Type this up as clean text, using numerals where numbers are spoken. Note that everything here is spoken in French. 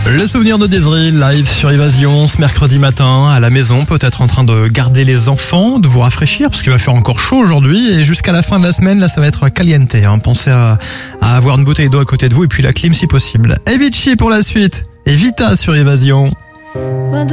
Le souvenir de Désiré, live sur Évasion, ce mercredi matin, à la maison, peut-être en train de garder les enfants, de vous rafraîchir, parce qu'il va faire encore chaud aujourd'hui, et jusqu'à la fin de la semaine, là, ça va être caliente. Pensez à avoir une bouteille d'eau à côté de vous, et puis la clim si possible. Avicii pour la suite, et Vita sur Évasion.